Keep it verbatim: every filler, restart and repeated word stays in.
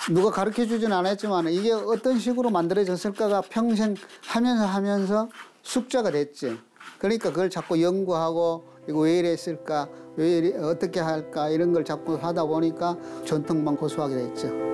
누가 가르쳐 주진 않았지만 이게 어떤 식으로 만들어졌을까가 평생 하면서 하면서 숙제가 됐지. 그러니까 그걸 자꾸 연구하고 이거 왜 이랬을까, 왜 이래, 어떻게 할까 이런 걸 자꾸 하다 보니까 전통만 고수하게 됐죠.